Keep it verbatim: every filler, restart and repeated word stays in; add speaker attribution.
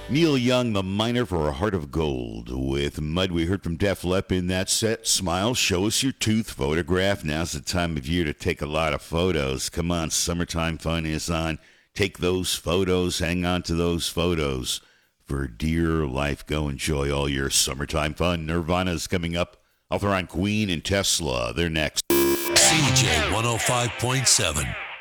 Speaker 1: Neil Young, The Miner for a Heart of Gold. With Mud, we heard from Def Lep in that set. Smile, show us your tooth photograph. Now's the time of year to take a lot of photos. Come on, summertime fun is on. Take those photos, hang on to those photos for dear life. Go enjoy all your summertime fun. Nirvana's coming up. I'll throw on Queen and Tesla. They're next.
Speaker 2: C J one oh five point seven.